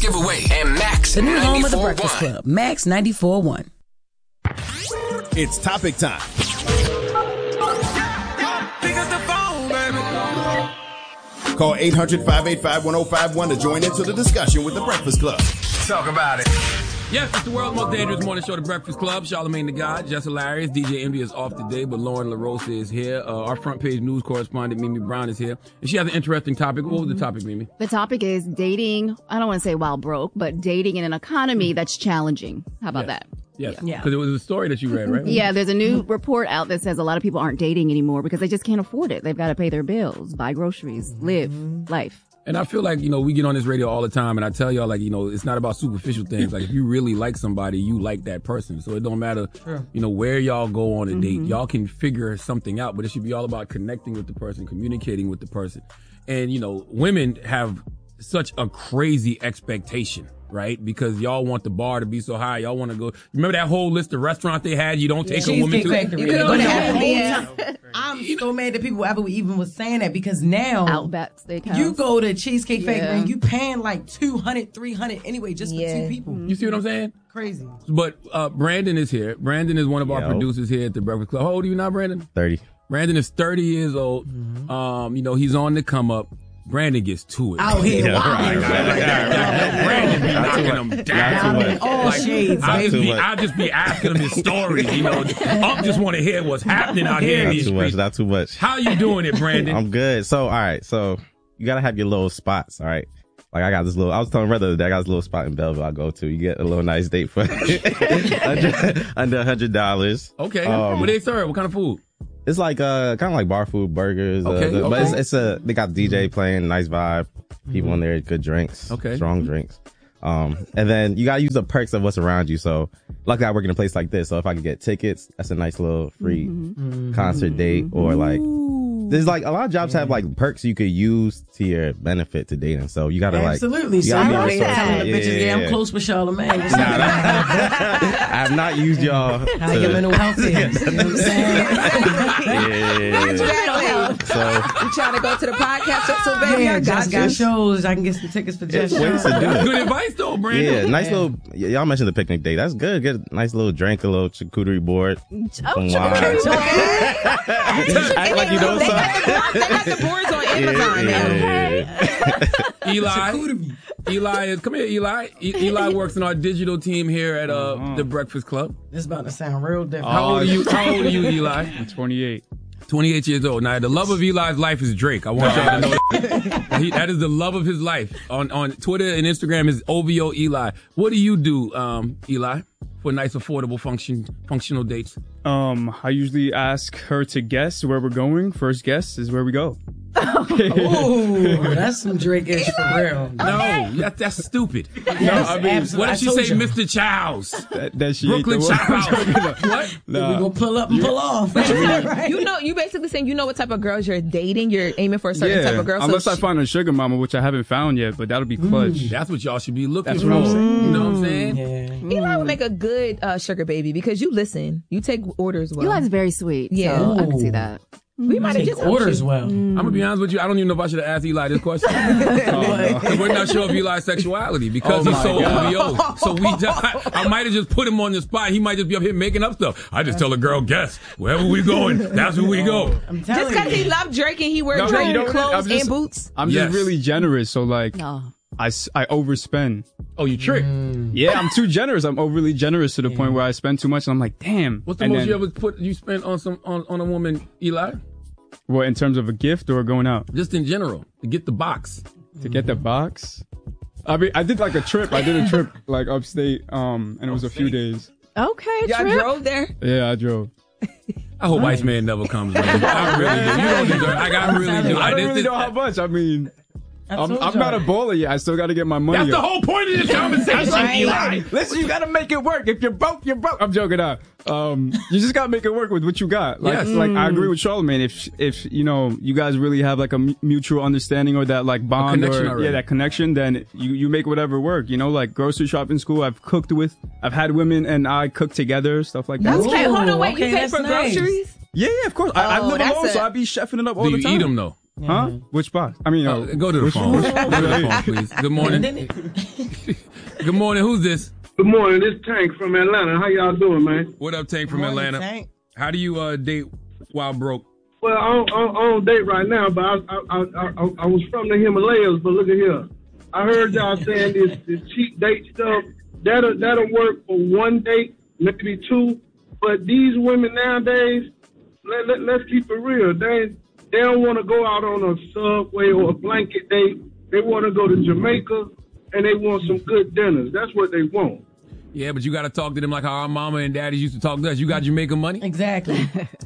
giveaway. And Max The new 94.1. home of the Breakfast Club, Max 94.1. It's topic time. Pick up the phone, baby. Call 800-585-1051 to join into the discussion with the Breakfast Club. Talk about it. Yes, it's the world's most dangerous morning show, The Breakfast Club. Charlamagne the God, Jess Hilarious, DJ Envy is off today, but Lauren LaRosa is here. Our front page news correspondent, Mimi Brown, is here. And she has an interesting topic. What was the topic, Mimi? The topic is dating, I don't want to say while broke, but dating in an economy that's challenging. How about that? Yes, because it was a story that you read, right? Yeah, there's a new report out that says a lot of people aren't dating anymore because they just can't afford it. They've got to pay their bills, buy groceries, live life. And I feel like, we get on this radio all the time, and I tell y'all, like, it's not about superficial things. Like, if you really like somebody, you like that person. So it don't matter, where y'all go on a date. Y'all can figure something out, but it should be all about connecting with the person, communicating with the person. And, women have such a crazy expectation, right? Because y'all want the bar to be so high. Y'all want to go. Remember that whole list of restaurants they had? You don't take a woman to. I'm so mad that people ever even was saying that because now Outback Steakhouse. You go to Cheesecake Factory and you paying like $200, $300 anyway just for two people. You see what I'm saying? Crazy. But Brandon is here. Brandon is one of our producers here at the Breakfast Club. How old are you now, Brandon? 30. Brandon is 30 years old. He's on the come up. Brandon gets to it. Out here. Brandon be knocking him down. All shades, baby. I'll just be asking him his stories. I just want to hear what's happening out here in these streets. Not too much. How you doing it, Brandon? I'm good. So, all right. So, you got to have your little spots, all right? Like, I got this little, I was telling brother that I got this little spot in Belleville I go to. You get a little nice date for under $100. Okay. What they serve? What kind of food? It's like kind of like bar food, burgers. Okay. But it's they got DJ playing, nice vibe. People in there, good drinks. Okay. Strong drinks. And then you gotta use the perks of what's around you. So luckily I work in a place like this. So if I could get tickets, that's a nice little free concert date. Or like there's like a lot of jobs have like perks you could use to your benefit to dating. So you gotta absolutely. So I'm telling the bitches, I'm close with Charlamagne. I have not used y'all. How your mental health is. You know what I'm saying? So you trying to go to the podcast? So baby, I got shows. I can get some tickets for Jess. Ways to do it. Good advice though, Brandon. Yeah, nice little. Y'all mentioned the picnic date. That's good. Get a nice little drink, a little charcuterie board. Charcuterie board. Act like you know something. They got the boards on Amazon now. Eli, come here, Eli. Eli works in our digital team here at the Breakfast Club. This is about to sound real different. How old are you, Eli? I'm 28. 28 years old. Now, the love of Eli's life is Drake. I want y'all to know that. That is the love of his life. On Twitter and Instagram is OVO Eli. What do you do, Eli, for nice, affordable, functional dates? I usually ask her to guess where we're going. First guess is where we go. Ooh, that's some Drake-ish for real. No, that's stupid. Yes, I mean, what if she say you. Mr. Childs? That she Brooklyn Childs. What? Nah. We gonna pull up and pull off. Right? You basically saying you know what type of girls you're dating. You're aiming for a certain type of girl. Unless I find a sugar mama, which I haven't found yet, but that'll be clutch. That's what y'all should be looking for. What I'm saying. You know what I'm saying? Yeah. Eli would make a good sugar baby because you listen. You take orders well. Eli's very sweet. Yeah. So I can see that. We might have Take just orders well. I'm gonna be honest with you. I don't even know if I should have asked Eli this question. We're not sure of Eli's sexuality because he's so OVO. So I might have just put him on the spot. He might just be up here making up stuff. I just tell a girl, guess wherever we going, that's where we go. I'm just because he loved Drake and he wears Drake clothes and boots. I'm just really generous. So like, No. I overspend. Oh, you trick? Yeah, I'm too generous. I'm overly generous to the point where I spend too much. And I'm like, damn. What's the most you ever spent on a woman, Eli? Well, in terms of a gift or going out? Just in general, to get the box. To get the box? I mean, I did like a trip. I did a trip like upstate, and it was a few days. Okay, Y'all trip. drove there? Yeah, I drove. I hope Iceman never comes, man. I really do. You don't deserve. I really do. I don't really know how much. I mean, I'm not a bowler yet. I still got to get my money. That's the whole point of this conversation, Eli. Listen, you got to make it work. If you're broke, you're broke. I'm joking out. You just got to make it work with what you got. Like, like I agree with Charlamagne. If you know, you guys really have like a mutual understanding or that like bond or that connection, then you make whatever work. You know, like grocery shopping school. I've had women and I cook together, stuff like that. Okay, hold on, wait. You pay for groceries? Yeah, of course. I live alone, so I be chefing it up all the time. Do you eat them though? Huh? Which box? I mean, go to the phone. Go to the phone, please. Good morning. Good morning. Who's this? Good morning. This Tank from Atlanta. How y'all doing, man? What up, Tank from Atlanta? Tank. How do you date while broke? Well, I don't date right now, but I was from the Himalayas. But look at here. I heard y'all saying this cheap date stuff. That'll work for one date, maybe two. But these women nowadays, let's keep it real. They don't want to go out on a Subway or a blanket date. They want to go to Jamaica, and they want some good dinners. That's what they want. Yeah, but you got to talk to them like how our mama and daddies used to talk to us. You got Jamaican money? Exactly.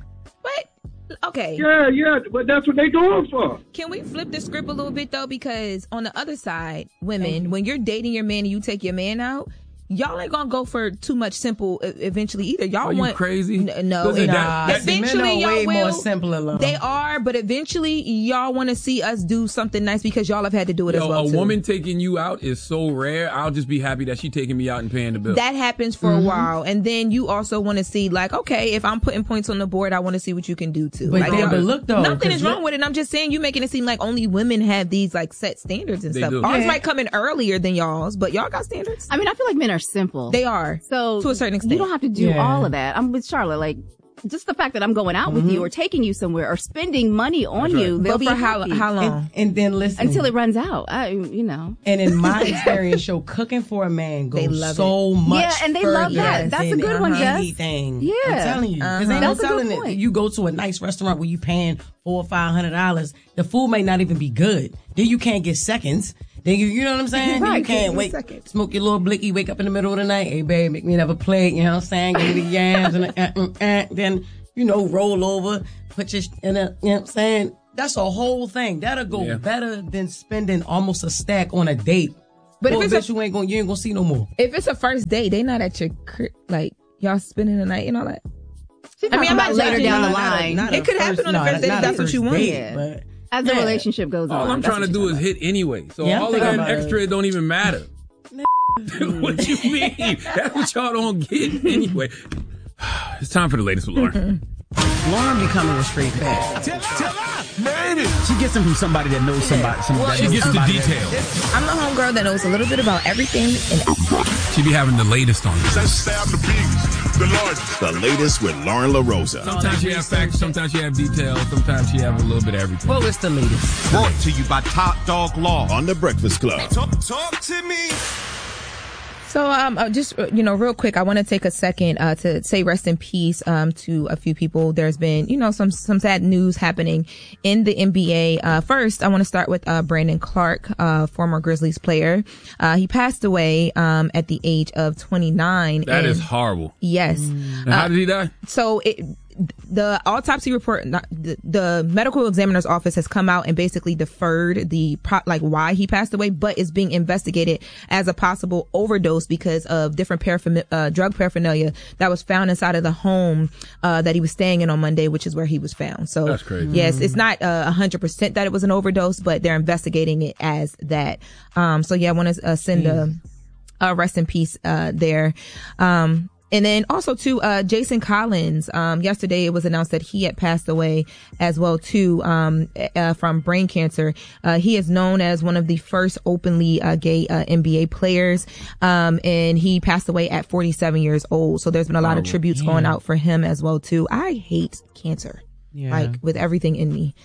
Okay. Yeah, but that's what they going for. Can we flip the script a little bit, though? Because on the other side, women, when you're dating your man and you take your man out, y'all ain't gonna go for too much simple eventually either. Y'all want you crazy? No, eventually y'all way will. More simpler, love. They are, but eventually y'all want to see us do something nice because y'all have had to do it as well. A too. woman taking you out is so rare. I'll just be happy that she taking me out and paying the bill. That happens for a while, and then you also want to see like, okay, if I'm putting points on the board, I want to see what you can do too. But, like, but look though, nothing is wrong with it. I'm just saying you making it seem like only women have these like set standards and stuff. Do. Ours might come in earlier than y'all's, but y'all got standards. I mean, I feel like men are simple. They are. So to a certain extent, you don't have to do all of that. I'm with Charlotte. Like, just the fact that I'm going out with you or taking you somewhere or spending money on you, they'll be happy. How long? And then listen. Until it runs out. And in my experience, cooking for a man goes so much. Yeah, and they love that. That's a good one, Jess. Anything. Yeah. I'm telling you. Because ain't no That's a telling good it. point. You go to a nice restaurant where you paying $400 or $500. The food may not even be good. Then you can't get seconds. Then you know what I'm saying? Right, you can't wait, smoke your little blicky, wake up in the middle of the night. Hey, babe, make me another plate. You know what I'm saying? Give me the yams and then, roll over, put your, you know what I'm saying? That's a whole thing. That'll go better than spending almost a stack on a date. But if it's you ain't gonna see no more. If it's a first date, they not at your crib, like y'all spending the night and all that. I'm not later down the line. It could happen on the first date if that's what you want. Yeah. As the relationship goes on. All I'm trying to do is hit anyway. So all of that extra don't even matter. What you mean? That's what y'all don't get anyway. It's time for the latest with Lauren. Lauren becoming a straight fat. Tell her, made it. She gets them from somebody that knows somebody. She gets the details. I'm the homegirl that knows a little bit about everything and everybody. She be having the latest on this. Stab the biggest, the largest. The latest with Lauren LaRosa. Sometimes she have facts, sometimes she have details, sometimes she have a little bit of everything. Well, it's the latest. Brought to you by Top Dog Law On the Breakfast Club. Talk to me. So, just, real quick, I want to take a second, to say rest in peace, to a few people. There's been, some sad news happening in the NBA. First, I want to start with, Brandon Clark, former Grizzlies player. He passed away, at the age of 29. That is horrible. Yes. And how did he die? So the autopsy report, the medical examiner's office has come out and basically deferred why he passed away, but is being investigated as a possible overdose because of different drug paraphernalia that was found inside of the home that he was staying in on Monday, which is where he was found. So that's crazy. Yes, it's not 100% that it was an overdose, but they're investigating it as that. I want to send a rest in peace there. And then also too, Jason Collins, yesterday it was announced that he had passed away as well too, from brain cancer. He is known as one of the first openly, gay, NBA players. And he passed away at 47 years old. So there's been a lot of tributes going out for him as well too. I hate cancer, with everything in me.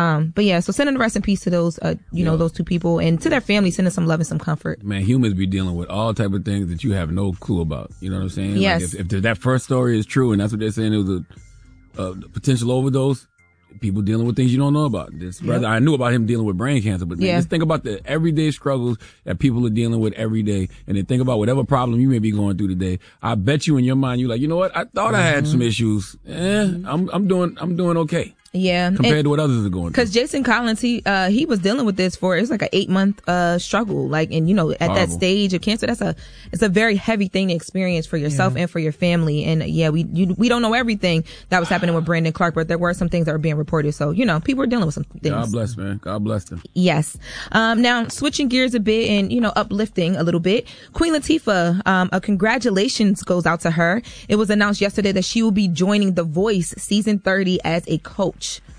So sending the rest in peace to those, those two people, and to their family, sending some love and some comfort. Man, humans be dealing with all type of things that you have no clue about. You know what I'm saying? Yes. Like if that first story is true and that's what they're saying, it was a potential overdose, people dealing with things you don't know about. This brother, I knew about him dealing with brain cancer, but just think about the everyday struggles that people are dealing with every day, and then think about whatever problem you may be going through today. I bet you in your mind, you're like, you know what? I thought I had some issues. I'm doing okay. Yeah. Compared to what others are going through. Because Jason Collins, he was dealing with this it's like an 8-month, struggle. At that stage of cancer, it's a very heavy thing to experience for yourself and for your family. And we don't know everything that was happening with Brandon Clark, but there were some things that were being reported. So, people are dealing with some things. God bless, man. God bless them. Yes. Now switching gears a bit and, uplifting a little bit. Queen Latifah, a congratulations goes out to her. It was announced yesterday that she will be joining The Voice season 30 as a coach.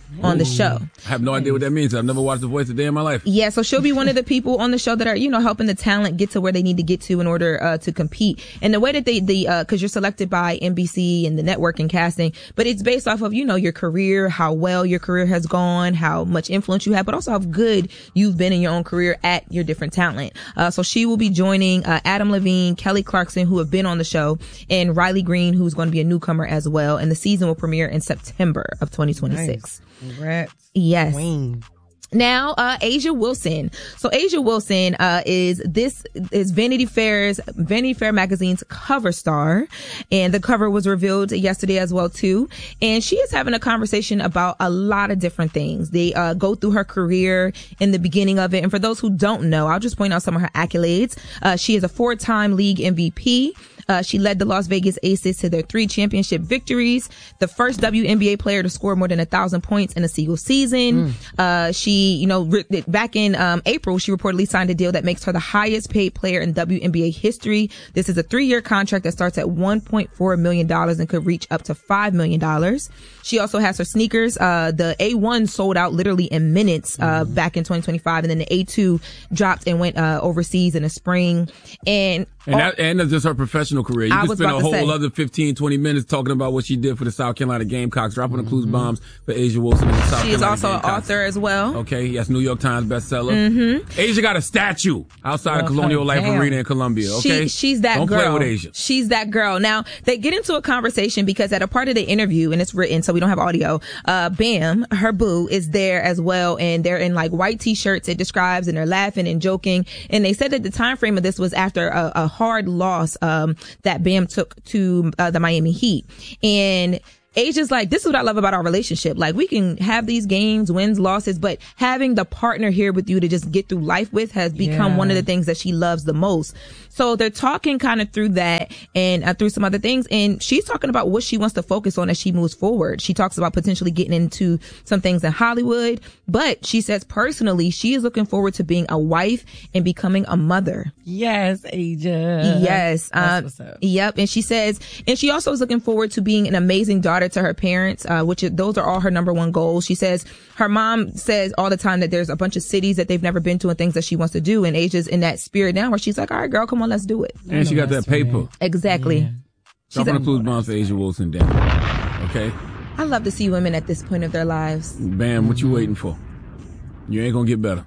on the show. I have no idea what that means. I've never watched The Voice a day in my life. Yeah, so she'll be one of the people on the show that are, helping the talent get to where they need to get to in order to compete. And the way that because you're selected by NBC and the network and casting, but it's based off of, your career, how well your career has gone, how much influence you have, but also how good you've been in your own career at your different talent. So she will be joining Adam Levine, Kelly Clarkson, who have been on the show, and Riley Green, who's going to be a newcomer as well. And the season will premiere in September of 2026. Nice. Congrats. Yes. Queen. Now, Asia Wilson. So Asia Wilson, is Vanity Fair magazine's cover star. And the cover was revealed yesterday as well, too. And she is having a conversation about a lot of different things. They, go through her career in the beginning of it. And for those who don't know, I'll just point out some of her accolades. She is a 4-time league MVP. She led the Las Vegas Aces to their 3 championship victories, the first WNBA player to score more than 1,000 points in a single season. She, back in April, she reportedly signed a deal that makes her the highest paid player in WNBA history. This is a 3-year contract that starts at $1.4 million and could reach up to $5 million. She also has her sneakers. The A1 sold out literally in minutes back in 2025, and then the A2 dropped and went overseas in the spring. And that's just her professional career. You could spend a whole other 15, 20 minutes talking about what she did for the South Carolina Gamecocks, dropping the clues bombs for Asia Wilson in the South Carolina She is also Gamecocks. an author as well. Okay, yes, New York Times bestseller. Asia got a statue outside of Colonial Life Arena in Columbia, okay? She's that girl. Don't play with Asia. She's that girl. Now, they get into a conversation because at a part of the interview, and it's written, so we don't have audio, Bam, her boo, is there as well, and they're in like white t-shirts, it describes, and they're laughing and joking. And they said that the time frame of this was after a hard loss that Bam took to the Miami Heat. And Asia's like, this is what I love about our relationship. Like, we can have these games, wins, losses, but having the partner here with you to just get through life with has become one of the things that she loves the most. So they're talking kind of through that and through some other things. And she's talking about what she wants to focus on as she moves forward. She talks about potentially getting into some things in Hollywood, but she says personally, she is looking forward to being a wife and becoming a mother. Yes, Asia. Yes. That's what's up. Yep. And she says, and she also is looking forward to being an amazing daughter to her parents, those are all her number one goals. She says her mom says all the time that there's a bunch of cities that they've never been to and things that she wants to do. And Asia's in that spirit now where she's like, all right, girl, come on, let's do it. And she got that paper. Exactly. Yeah. Dropping the clues bombs for Asia Wilson down. Okay? I love to see women at this point of their lives. Bam, what you waiting for? You ain't gonna get better.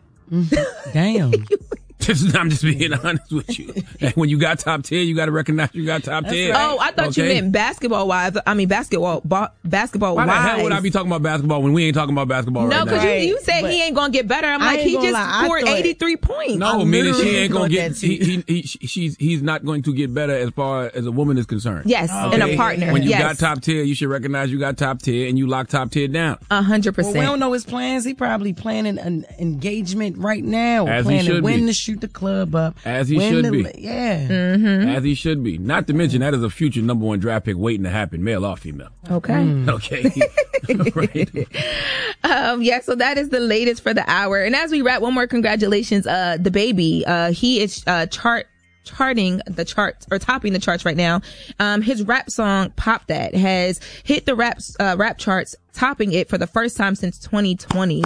Damn. I'm just being honest with you. And when you got top 10, you got to recognize you got top 10. Right. Oh, I thought you meant basketball-wise. I mean, basketball-wise. Why the hell would I be talking about basketball when we ain't talking about basketball right now? No, because you said he ain't going to get better. I'm like, he just scored 83 points. No, meaning she ain't going to get, he's not going to get better as far as a woman is concerned. Yes, and a partner. When you got top 10, you should recognize you got top 10 and you lock top 10 down. 100%. Well, we don't know his plans. He probably planning an engagement right now. As planning he should when be. to shoot the club up. As he should be. Yeah. Mm-hmm. As he should be. Not to mention that is a future number 1 draft pick waiting to happen, male or female. Okay. Okay. Right. Yeah, so that is the latest for the hour. And as we wrap, one more congratulations, the baby. He is charting the charts or topping the charts right now. His rap song Pop That has hit the rap charts, topping it for the first time since 2020.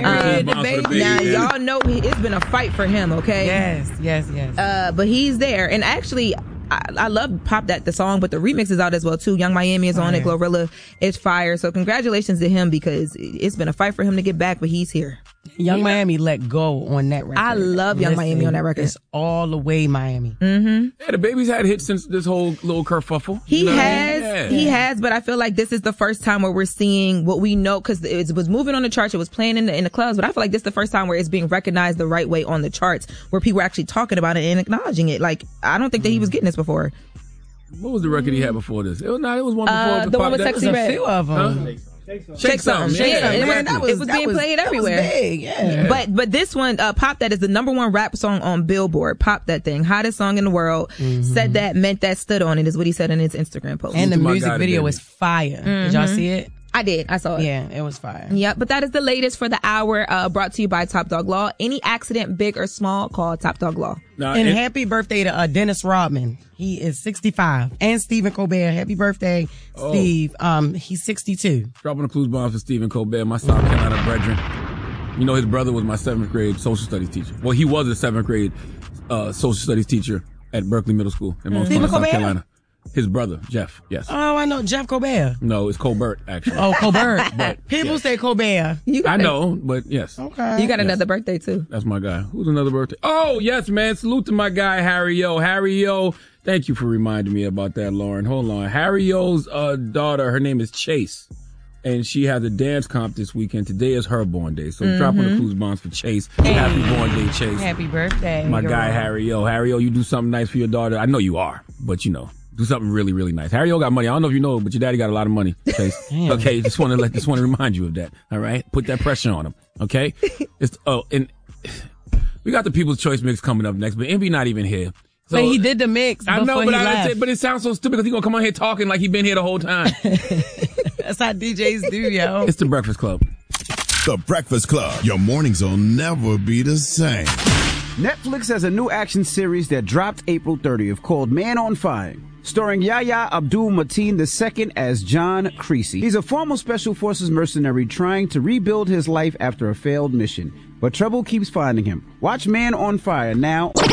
Now y'all know it's been a fight for him, okay? Yes. But he's there, and actually I love Pop That, the song, but the remix is out as well too. Young Miami is on it. Glorilla is fire. So congratulations to him because it's been a fight for him to get back, but he's here. Young Miami let go on that record. I love Young Miami on that record. It's all the way Miami. Mm-hmm. Yeah, the baby's had hits since this whole little kerfuffle. He has, but I feel like this is the first time where we're seeing what we know, because it was moving on the charts, it was playing in the clubs, but I feel like this is the first time where it's being recognized the right way on the charts, where people are actually talking about it and acknowledging it. Like, I don't think that he was getting this before. What was the record he had before this? It was one before the one with Sexy Red. A few of them. Huh? Shake something. It was being played everywhere. That was big, yeah. But this one, Pop That, is the number 1 rap song on Billboard. Pop That thing, hottest song in the world. Said that, meant that, stood on it, is what he said in his Instagram post. And the music video is fire. Did y'all see it? I did. I saw it. Yeah, it was fire. Yep. But that is the latest for the hour, brought to you by Top Dog Law. Any accident, big or small, call Top Dog Law. And happy birthday to Dennis Rodman. He is 65. And Stephen Colbert. Happy birthday, Steve. He's 62. Dropping the clues bombs for Stephen Colbert, my South Carolina brethren. You know, his brother was my 7th grade social studies teacher. Well, he was a 7th grade social studies teacher at Berkeley Middle School in Mount South Carolina. His brother, Jeff, yes. Oh, I know, Jeff Colbert. No, it's Colbert, actually. Oh, Colbert. People say Colbert. I know, but yes. Okay. You got another birthday, too. That's my guy. Who's another birthday? Oh, yes, man. Salute to my guy, Harry O. Harry O, thank you for reminding me about that, Lauren. Hold on. Harry O's daughter, her name is Chase. And she has a dance comp this weekend. Today is her born day. So drop on the clues bombs for Chase. Happy born day, Chase. Happy birthday. My guy, Harry O. Harry O, you do something nice for your daughter. I know you are, but you know, do something really, really nice. Harry O got money. I don't know if you know, but your daddy got a lot of money, Chase. Okay, just want to remind you of that. All right? Put that pressure on him. Okay? And we got the People's Choice Mix coming up next, but MB not even here. So, but he did the mix. I know, but but it sounds so stupid because he's going to come on here talking like he been here the whole time. That's how DJs do, yo. It's the Breakfast Club. The Breakfast Club. Your mornings will never be the same. Netflix has a new action series that dropped April 30th called Man on Fire, starring Yahya Abdul-Mateen II as John Creasy. He's a former Special Forces mercenary trying to rebuild his life after a failed mission, but trouble keeps finding him. Watch Man on Fire now